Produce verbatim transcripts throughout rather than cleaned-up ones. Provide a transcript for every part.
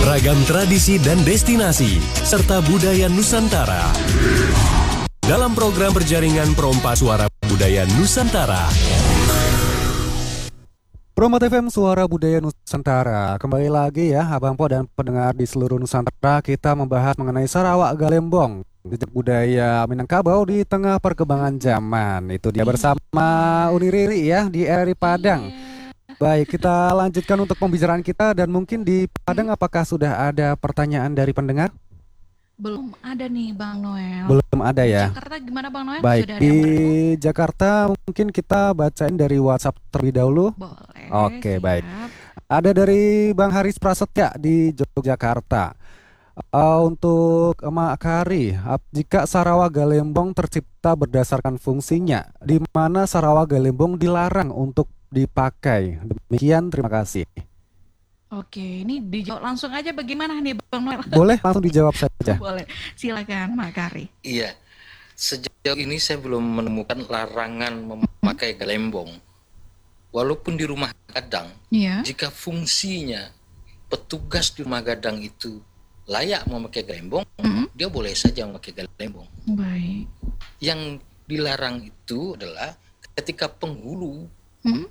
Ragam tradisi dan destinasi, serta budaya Nusantara. Dalam program berjaringan Perompak Suara Budaya Nusantara. Perompak F M Suara Budaya Nusantara. Kembali lagi ya Abang Po dan pendengar di seluruh Nusantara. Kita membahas mengenai Sarawak Galembong, jejak budaya Minangkabau di tengah perkembangan zaman. Itu dia bersama Uni Riri ya di R R I Padang. Baik, kita lanjutkan untuk pembicaraan kita. Dan mungkin di Padang apakah sudah ada pertanyaan dari pendengar? Belum ada nih Bang Noel. Belum ada ya. Jakarta gimana Bang Noel? Baik, Sudah ada di yang bergabung? Jakarta mungkin kita bacain dari WhatsApp terlebih dahulu. Boleh. Oke, siap. baik. Ada dari Bang Haris Prasetya di Yogyakarta. Uh, untuk Mak Kari, ap- jika Sarawak Galembong tercipta berdasarkan fungsinya, di mana Sarawak Galembong dilarang untuk dipakai? Demikian, terima kasih. Oke, ini dijawab langsung aja bagaimana nih Bang Noel? Boleh langsung dijawab saja. Boleh. Silakan Mak Kari. Iya, sejauh ini saya belum menemukan larangan memakai galembong. Walaupun di rumah gadang, Iya. jika fungsinya petugas di rumah gadang itu layak memakai galembong, Mm, dia boleh saja memakai galembong. Baik. Yang dilarang itu adalah ketika penghulu Mm,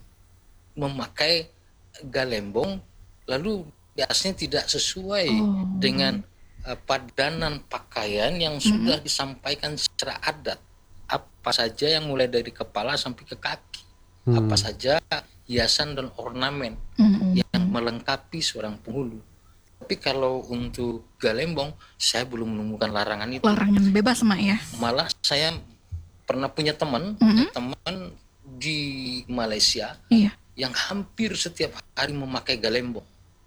memakai galembong, lalu biasanya tidak sesuai Oh. dengan uh, padanan pakaian yang sudah disampaikan secara adat. Apa saja yang mulai dari kepala sampai ke kaki, Hmm. apa saja hiasan dan ornamen mm, mm. yang melengkapi seorang penghulu. Tapi kalau untuk galembong, saya belum menemukan larangan itu. Larangan bebas Mak ya. Malah saya pernah punya teman, Mhm. teman di Malaysia Iya. yang hampir setiap hari memakai galembong.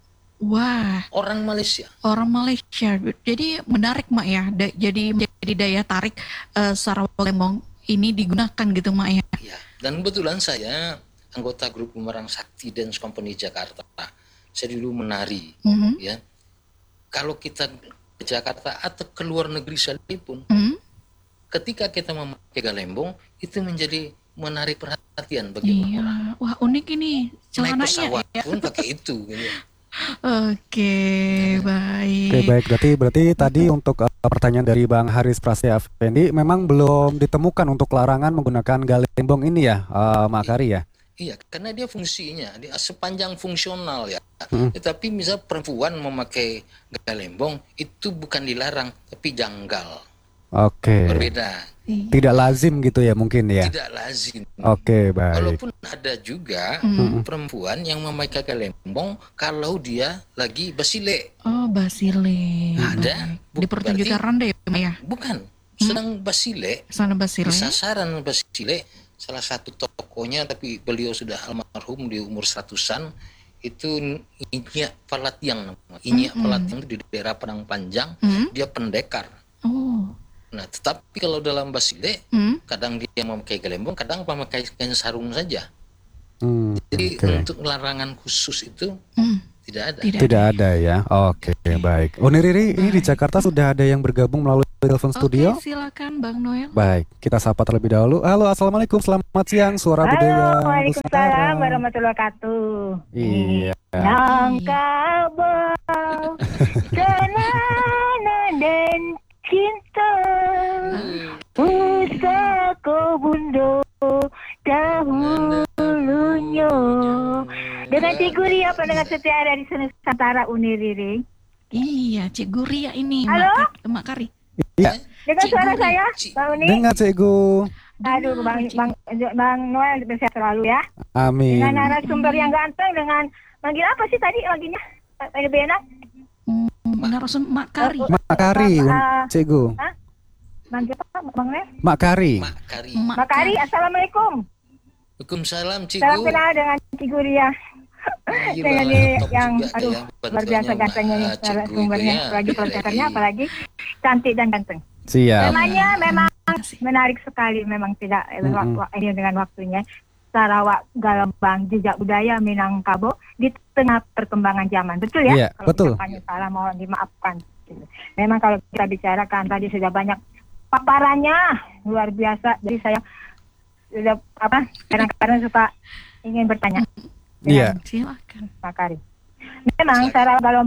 Wah, Orang Malaysia. orang Malaysia. Jadi menarik Mak ya. Da- jadi menjadi daya tarik eh, Sarawak Galembong ini digunakan gitu Mak ya. Ya, dan kebetulan saya anggota grup Bumerang Sakti Dance Company Jakarta. Saya dulu menari, Mhm. ya. Kalau kita ke Jakarta atau ke luar negeri sekalipun, Mm, ketika kita memakai galembong, itu menjadi menarik perhatian bagi Iya. orang. Wah unik ini Naik celananya pesawat ya. pun pakai itu. Gitu. Oke, baik. Oke, baik. Berarti berarti tadi untuk uh, pertanyaan dari Bang Haris Prasetya Effendi, memang belum ditemukan untuk larangan menggunakan galembong ini ya, uh, Mak Kari ya. Iya, karena dia fungsinya, dia sepanjang fungsional ya. Hmm. Tetapi misal perempuan memakai galembong itu bukan dilarang, tapi janggal, Oke. berbeda, Iya. Tidak lazim gitu ya mungkin ya. tidak lazim. Oke, baik. Walaupun ada juga Hmm. perempuan yang memakai galembong kalau dia lagi basile, Oh, basile. ada. Bu- Di pertunjukan ronde ya, Mak ya. bukan sedang basile, Sana basile. di sasaran basile, salah satu tokohnya, tapi beliau sudah almarhum di umur seratusan, itu Inyak Palatiang namanya. Inyak Mm-mm. Palatiang itu di daerah Padang Panjang, Hmm? dia pendekar. Oh. Nah, tetapi kalau dalam basile, Hmm? kadang dia memakai galembong, kadang memakai kain sarung saja. Hmm, Jadi oke. untuk larangan khusus itu Hmm. tidak ada. Tidak. Tidak ada ya. Oke, baik. Uni Riri, ini di Baik. Jakarta sudah ada yang bergabung melalui telepon studio. Oke, silakan Bang Noel. Baik, kita sapa terlebih dahulu. Halo, assalamualaikum, selamat siang, Suara Budaya Halo, Waalaikumsalam Nusantara. warahmatullahi wabarakatuh. Iya. Minangkabau, kenangan dan cinta, pusaka bundo dahulunya. Dengan Cikgu Ria, pendengar setia dari Nusantara Uni Riri. Iya, Cikgu Ria ini. Halo? Mak, Mak Kari. Iya, Dengan Cikgu suara Ria. saya, Cik- Bang Uni. dengar Cikgu. Aduh, Bang, Bang, Bang Noel sehat selalu ya. Amin. Dengan narasumber yang ganteng, dengan manggil apa sih tadi manggilnya? Lebih enak? Hmm, narasum Mak Kari. Mak Kari, Ah, Cikgu. manggil apa, Bang Noel? Mak Kari. Mak Kari. Mak Makari, Assalamualaikum. Waalaikumsalam, Salam Cikgu. kenal dengan Cikgu Ria. Gila, Dengan dia top yang, juga aduh, ya, luar bantuannya, biasa gantengnya nih, Mak, Cikgu itu sumbernya, ya. apalagi profesornya, Lagi. apalagi cantik dan ganteng. Siap. Temanya memang Kasih. menarik sekali, memang tidak eh, Mm-mm. wak- wak- ini dengan waktunya. Sarawak Galembang, jejak budaya Minangkabau di tengah perkembangan zaman, betul ya? Iya, Kalau betul. ucapannya salah mohon dimaafkan. Memang kalau kita bicarakan tadi sudah banyak paparannya luar biasa. Jadi saya sudah apa kadang-kadang suka ingin bertanya Iya. dengan Silakan. Pak Kari. Memang Sarawak Galembang ini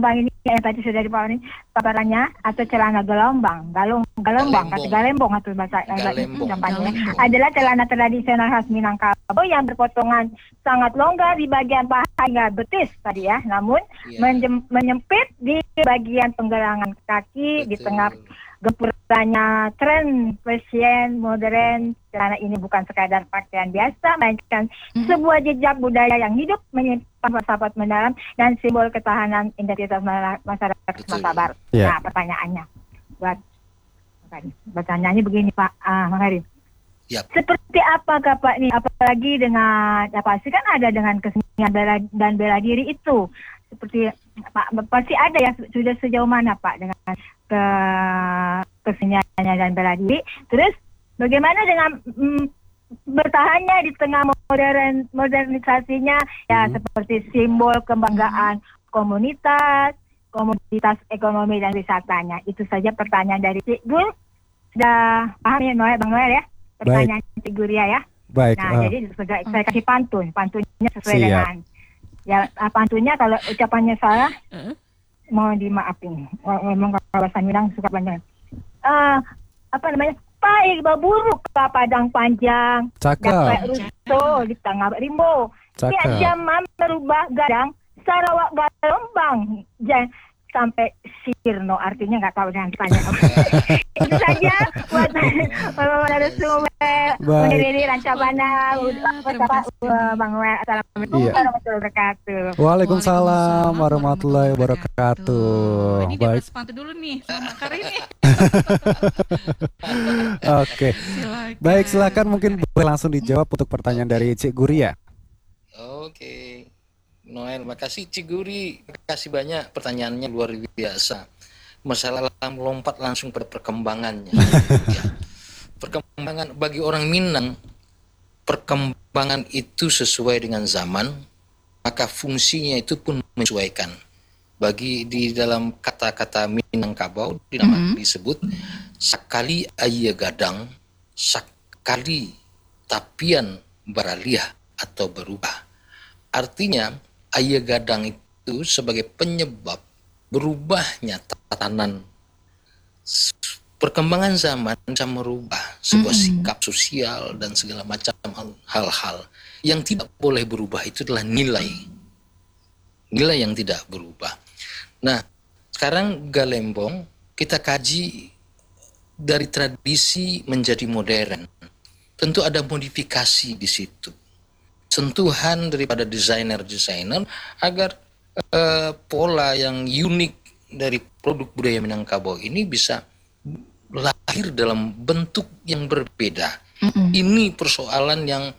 yang tadi sudah dipaparin paparannya atau celana gelombang, galung, gelombang, atau galembong atau bahasa Galembong. gampangnya Galembong. adalah celana tradisional khas Minangkabau yang berpotongan sangat longgar di bagian paha hingga betis tadi ya, namun Iya. menjem- menyempit di bagian penggelangan kaki di Betul. tengah gempurannya tren fashion modern. Celana ini bukan sekadar pakaian biasa, melainkan Mhm. sebuah jejak budaya yang hidup, menyimpan filsafat mendalam dan simbol ketahanan identitas ma- masyarakat Betul. Sumatera Barat. Iya. Nah, pertanyaannya buat Makarim. Pertanyaannya begini Pak ah, Makarim. Yap. Seperti apakah Pak nih, apalagi dengan ya pasti kan ada dengan kesenian bela, dan bela diri itu, seperti Pak pasti ada ya, sudah sejauh mana Pak dengan ke keseniannya dan bela diri. Terus bagaimana dengan mm, bertahannya di tengah modern modernisasinya ya, Hmm. seperti simbol kebanggaan komunitas, komoditas ekonomi dan wisatanya. Itu saja pertanyaan dari Cik Gul. Sudah paham ya Noel, Bang Noel ya? Pertanyaan Cik Guria ya. Baik, Nah, eh, jadi saya, saya kasih pantun. Pantunnya sesuai Siap. dengan ya, ah, pantunnya kalau ucapannya salah Heeh. mohon dimaafin. Wah, memang kalau bahasa Minang suka panjang. Eh, apa namanya? Baik buruk ke padang panjang, cakep, dapat rusuh di tengah rimbo. Tiap cakep. zaman merubah gadang, Sarawak gelombang. Jangan sampai sirno, artinya nggak tahu dengan tanya. Itu saja buat narasumber Baik. pendiri Rancabana, Ya, apa terima Pak kasih. Bang Noel. Assalamualaikum Iya. warahmatullahi wabarakatuh. Waalaikumsalam warahmatullahi wabarakatuh. Ini dia Baik, bahas pantun dulu nih sama Makarim nih. oke. Silakan. Baik, silakan mungkin boleh langsung dijawab untuk pertanyaan dari Cik Guria. Oke, Noel, makasih Ciguri, makasih banyak, pertanyaannya luar biasa. Masalah melompat langsung pada perkembangannya. Ya. Perkembangan bagi orang Minang, perkembangan itu sesuai dengan zaman, maka fungsinya itu pun menyesuaikan. Bagi di dalam kata-kata Minangkabau di nama Mhm. disebut sakali aya gadang, sakali tapian beralih atau berubah. Artinya aya gadang itu sebagai penyebab berubahnya tatanan. S- Perkembangan zaman bisa merubah sebuah Mm-mm. sikap sosial dan segala macam hal- hal-hal. Yang tidak boleh berubah itu adalah nilai. Nilai yang tidak berubah. Nah, sekarang Galembong kita kaji dari tradisi menjadi modern. Tentu ada modifikasi di situ. Sentuhan daripada desainer-desainer agar eh, pola yang unik dari produk budaya Minangkabau ini bisa lahir dalam bentuk yang berbeda. Mm-mm. Ini persoalan yang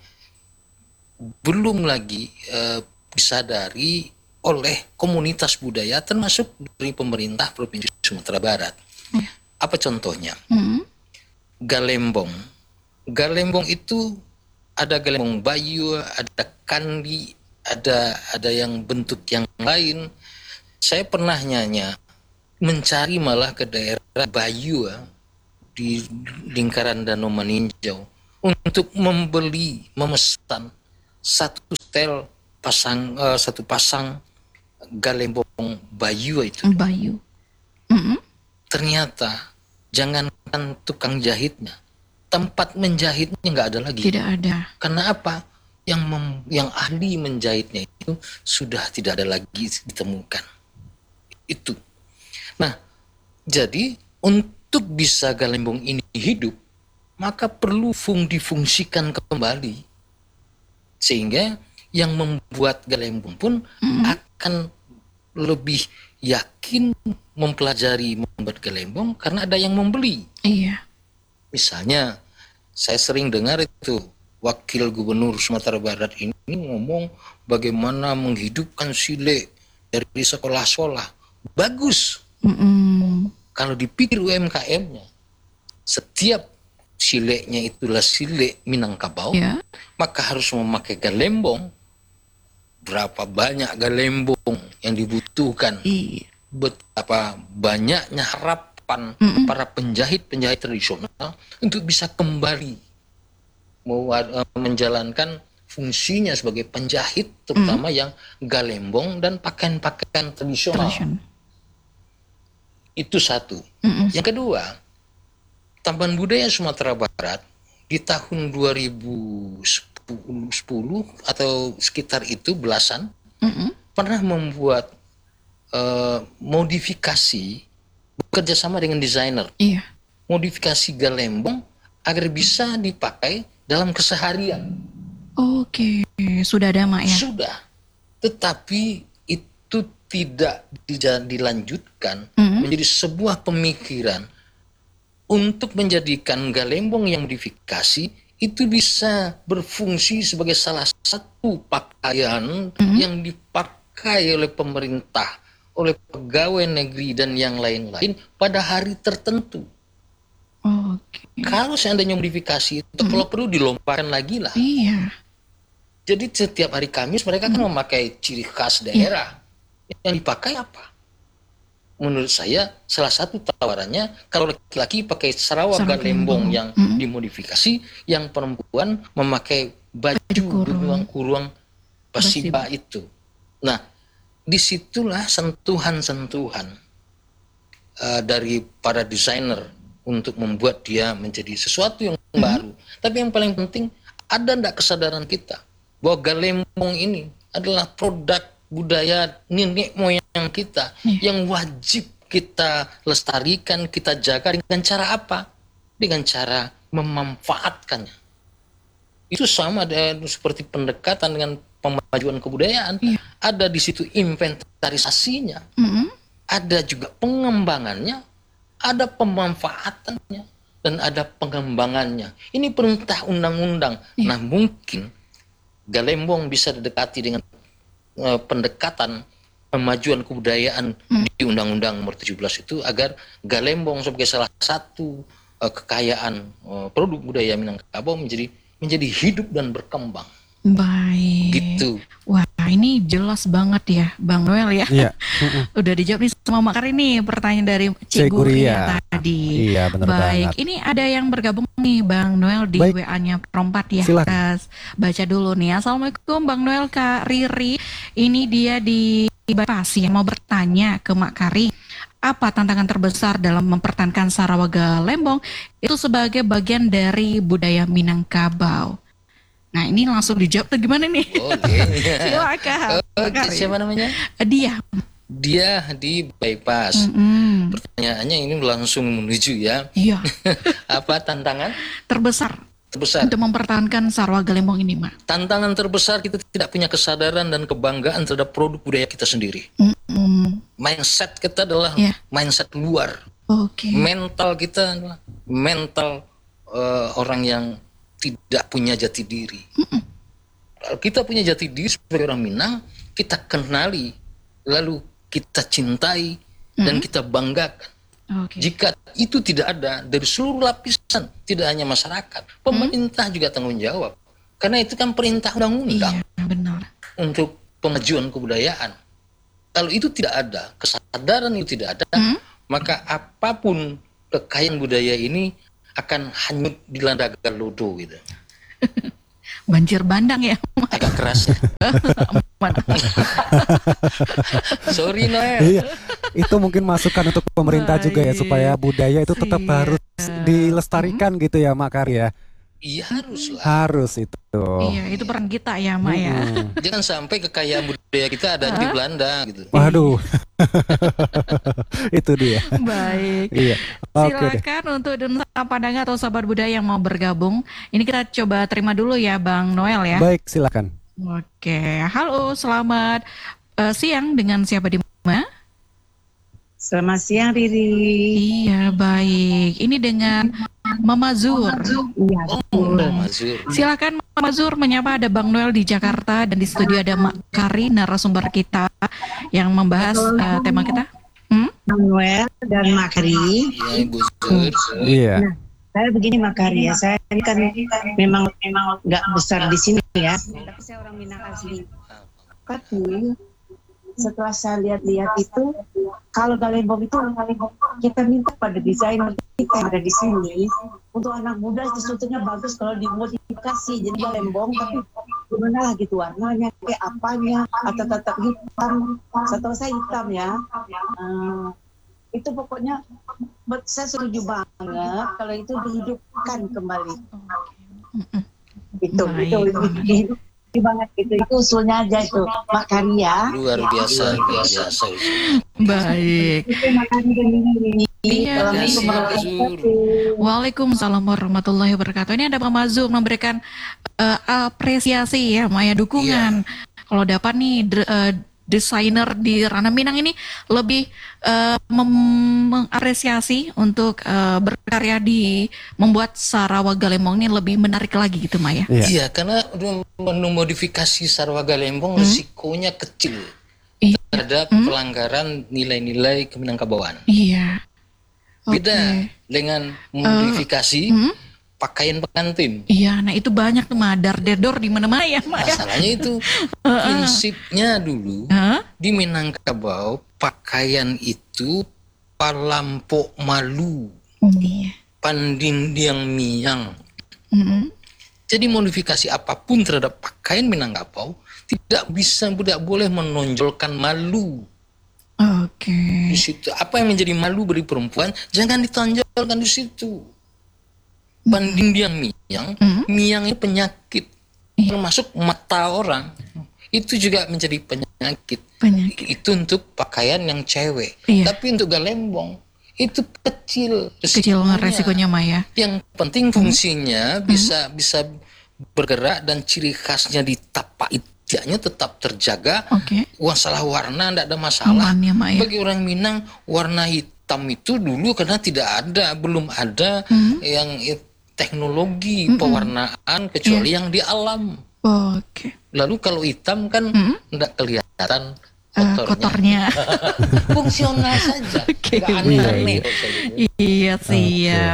belum lagi eh, disadari oleh komunitas budaya termasuk dari pemerintah Provinsi Sumatera Barat. Apa contohnya? Mm-mm. Galembong. Galembong itu ada galembong bayu, ada kandi, ada ada yang bentuk yang lain. Saya pernah nyanya mencari malah ke daerah Bayu di lingkaran Danau Maninjau untuk membeli, memesan satu setel pasang eh, satu pasang galembong Bayu itu. Bayu. Mm-mm. Ternyata jangankan tukang jahitnya, tempat menjahitnya nggak ada lagi. Tidak ada. Karena apa? Yang mem- yang ahli menjahitnya itu sudah tidak ada lagi ditemukan. Itu. Nah, jadi untuk bisa galembong ini hidup, maka perlu fung difungsikan kembali. Sehingga yang membuat galembong pun Mm-mm. akan lebih yakin mempelajari membuat galembong karena ada yang membeli. Iya. Misalnya, saya sering dengar itu Wakil Gubernur Sumatera Barat ini ngomong bagaimana menghidupkan sile dari sekolah-sekolah. Bagus. Mm-mm. Kalau dipikir U M K M-nya, setiap sileknya itulah silek Minangkabau, Ya. maka harus memakai galembong. Berapa banyak galembong yang dibutuhkan? Iya. Betapa banyaknya harapan Mm-mm. para penjahit-penjahit tradisional untuk bisa kembali mau uh, menjalankan fungsinya sebagai penjahit, terutama yang galembong dan pakaian-pakaian tradisional. Tradition. Itu satu. Mm-mm. Yang kedua, Taman Budaya Sumatera Barat di tahun dua ribu sepuluh atau sekitar itu belasan Mm-mm. pernah membuat uh, modifikasi bekerja sama dengan desainer, Iya. modifikasi Galembong agar bisa dipakai dalam keseharian. Oke, sudah ada Mak ya? Sudah, tetapi itu tidak dija- dilanjutkan Mhm. menjadi sebuah pemikiran untuk menjadikan Galembong yang modifikasi itu bisa berfungsi sebagai salah satu pakaian Mhm. yang dipakai oleh pemerintah, oleh pegawai negeri dan yang lain-lain pada hari tertentu. Oke. Kalau seandainya modifikasi itu kalau perlu dilompatkan lagi lah. Iya. Jadi setiap hari Kamis mereka kan memakai ciri khas daerah. Yang dipakai apa? Menurut saya salah satu tawarannya kalau laki-laki pakai Sarawak Sarawak Galembong Galembong. yang Mm-mm. dimodifikasi, yang perempuan memakai baju Baju kurung. beruang-kurung basiba itu. Nah, disitulah sentuhan-sentuhan uh, dari para desainer untuk membuat dia menjadi sesuatu yang Mm-hmm. baru. Tapi yang paling penting, ada enggak kesadaran kita bahwa Galembong ini adalah produk budaya nenek moyang kita Iya. yang wajib kita lestarikan, kita jaga dengan cara apa? Dengan cara memanfaatkannya. Itu sama dengan seperti pendekatan dengan pemajuan kebudayaan. Iya. Ada di situ inventarisasinya, Mm-mm. ada juga pengembangannya, ada pemanfaatannya, dan ada pengembangannya. Ini perintah undang-undang. Iya. Nah, mungkin Galembong bisa didekati dengan uh, pendekatan pemajuan kebudayaan Hmm. di Undang-Undang Nomor tujuh belas itu agar Galembong sebagai salah satu uh, kekayaan uh, produk budaya Minangkabau menjadi menjadi hidup dan berkembang. Baik. Gitu. Wah, ini jelas banget ya, Bang Noel ya. Iya. Udah dijawab nih sama Mak Kari nih pertanyaan dari Cik Cik Guria. Guria tadi. Iya, benar Baik, banget. ini ada yang bergabung nih Bang Noel di Baik. W A-nya Perompat ya. Silakan. Kita baca dulu nih. Assalamualaikum Bang Noel, Kak Riri. Ini dia di Bypass yang mau bertanya ke Mak Kari. Apa tantangan terbesar dalam mempertahankan Sarawak Galembong itu sebagai bagian dari budaya Minangkabau? Nah, ini langsung dijawab tuh gimana nih? Oke. Silakan. Mak Oke, Kari. siapa namanya? Dia. Dia di Bypass. Mm-mm. Pertanyaannya ini langsung menuju ya. Iya, Apa tantangan terbesar terbesar? untuk mempertahankan Sarawak Galembong ini, Mak. Tantangan terbesar kita tidak punya kesadaran dan kebanggaan terhadap produk budaya kita sendiri. Mm-mm. Mindset kita adalah Iya. mindset luar. Oke. Mental kita adalah mental eh, orang yang tidak punya jati diri. Kalau kita punya jati diri sebagai orang Minang, kita kenali, lalu kita cintai dan kita banggakan. Oke. Jika itu tidak ada dari seluruh lapisan, tidak hanya masyarakat, pemerintah juga tanggung jawab. Karena itu kan perintah undang-undang Iya, benar. untuk pemajuan kebudayaan. Kalau itu tidak ada, kesadaran itu tidak ada, Hmm? maka apapun kekayaan budaya ini akan hanyut dilanda lodo gitu. Banjir bandang ya. Agak keras. Sorry Noel. Iya. Itu mungkin masukan untuk pemerintah juga ya Baik. supaya budaya itu tetap Siap. harus dilestarikan gitu ya, Mak Kari ya. Iya haruslah. Harus itu. Iya, itu peran kita ya, Mak ya. Mm-mm. Jangan sampai kekayaan budaya kita ada di Belanda gitu. Waduh. Itu dia. Baik. Iya. Oke deh. Silakan untuk Nusa Padang atau sahabat budaya yang mau bergabung. Ini kita coba terima dulu ya, Bang Noel ya. Baik, silakan. Oke, halo, selamat eh, siang dengan siapa di mana? Selamat siang Riri. Iya, baik. Ini dengan Mama Zur. Iya, Oh, Mazur. Silakan Mama Zur menyapa, ada Bang Noel di Jakarta dan di studio ada Mak Kari, narasumber kita yang membahas eh, tema kita. Hmm? Manuel dan Makri. Iya Ibu Zur. Iya. Saya begini Makari ya, saya ini kan memang memang nggak besar di sini ya. Tapi saya orang Minang asli. Tapi setelah saya lihat-lihat itu, kalau Galembong itu kita minta pada desainer kita yang ada di sini untuk anak muda itu sebetulnya bagus kalau dimodifikasi jadi Galembong, tapi gimana lah gitu warnanya, kayak apanya, atau tetap hitam. Setahu saya hitam ya. Eh, itu pokoknya buat saya setuju banget kalau itu dihidupkan kembali. Mm-mm. Itu Baik. itu dihidup banget itu itu usulnya aja itu Mak Karya. Luar biasa, luar biasa. Baik. Terima kasih dan ini. Iya, Assalamualaikum iya. warahmatullahi wabarakatuh. Waalaikumsalam warahmatullahi wabarakatuh. Ini ada Pak Mazul memberikan eh, apresiasi ya, Maya dukungan. Kalau dapat nih dr- eh, desainer di ranah Minang ini lebih eh, mem- mengapresiasi untuk eh, berkarya di membuat Sarawak Galembong ini lebih menarik lagi gitu, Maya. Iya. Iya, karena udah memodifikasi Sarawak Galembong Hmm. risikonya kecil Iya. terhadap Hmm. pelanggaran nilai-nilai Keminangkabauan. Iya. Beda Oke. dengan modifikasi Hmm. pakaian pengantin. Iya, nah itu banyak tuh madar dedor di mana-mana ya, Maya. Masalahnya itu prinsipnya dulu Hah? di Minangkabau pakaian itu palampok malu Iya. pandindiang miang. Mm-mm. Jadi modifikasi apapun terhadap pakaian Minangkabau tidak bisa, tidak boleh menonjolkan malu. Oke. Di situ apa yang menjadi malu bagi perempuan jangan ditonjolkan di situ. Pandindiang miang, Hmm. miang itu penyakit, Iya. termasuk mata orang itu juga menjadi penyakit. Penyakit. Itu untuk pakaian yang cewek. Iya. Tapi untuk galembong itu kecil Kecil resikonya. resikonya, Maya. Yang penting fungsinya bisa bisa bergerak dan ciri khasnya di tapak itiknya tetap terjaga. Oke. Masalah warna tidak ada masalah. Aman ya, Maya. Bagi orang Minang warna hitam itu dulu karena tidak ada, belum ada Hmm. yang i- teknologi Mm-mm. pewarnaan kecuali Iya. yang di alam. Oke. Lalu kalau hitam kan Hmm. tidak kelihatan Eh, kotornya. kotornya. Fungsional saja. Oke. Nggak aneh-aneh kok saya gitu. Iya, siap.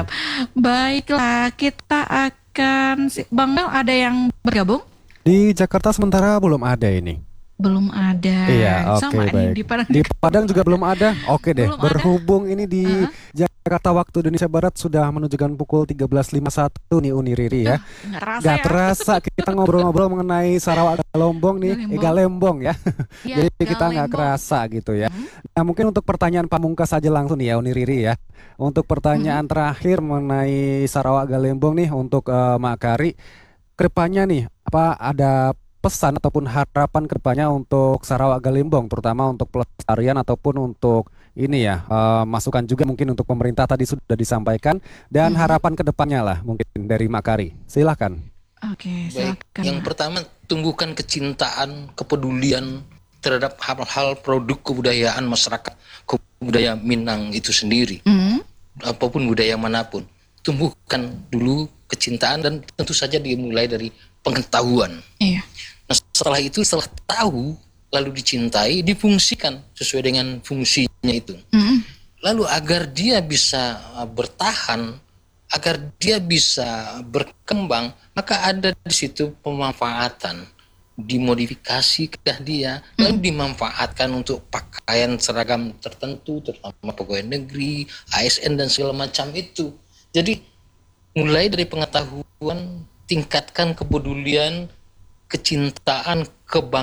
Baiklah, kita akan si- Bang Mel ada yang bergabung? Di Jakarta sementara belum ada ini. Belum ada. Iya, oke, Sama nih baik. di Padang. Di Padang juga belum ada. Oke deh, Belum ada. berhubung ini di Uh-huh. Jakarta waktu Indonesia Barat sudah menunjukkan pukul tiga belas lima puluh satu nih Uni Riri ya. Nggak rasa Gak ya. terasa kita ngobrol-ngobrol mengenai Sarawak Galembong nih, eh, Galembong. Galembong ya. Iya, Jadi kita nggak Galembong. kerasa gitu ya. Hmm. Nah mungkin untuk pertanyaan pamungkas saja langsung nih ya Uni Riri ya. Untuk pertanyaan terakhir mengenai Sarawak Galembong nih untuk eh, Mak Kari, kedepannya nih apa ada pesan ataupun harapan kedepannya untuk Sarawak Galembong, terutama untuk pelestarian ataupun untuk ini ya eh, masukan juga mungkin untuk pemerintah tadi sudah disampaikan dan Mhm. harapan kedepannya lah mungkin dari Mak Kari. Silahkan. Oke, Baik, silakan. yang Mak. pertama tumbuhkan kecintaan, kepedulian terhadap hal-hal produk kebudayaan masyarakat kebudayaan Minang itu sendiri, Hmm. apapun budaya manapun. Tumbuhkan dulu kecintaan dan tentu saja dimulai dari pengetahuan. Iya. Nah, setelah itu setelah tahu lalu dicintai, difungsikan sesuai dengan fungsinya itu. Hmm. Lalu agar dia bisa uh, bertahan, agar dia bisa berkembang, maka ada di situ pemanfaatan, dimodifikasi kah dia, lalu dimanfaatkan untuk pakaian seragam tertentu, terutama pegawai negeri, A S N dan segala macam itu. Jadi mulai dari pengetahuan, tingkatkan kepedulian, kecintaan, kebanggaan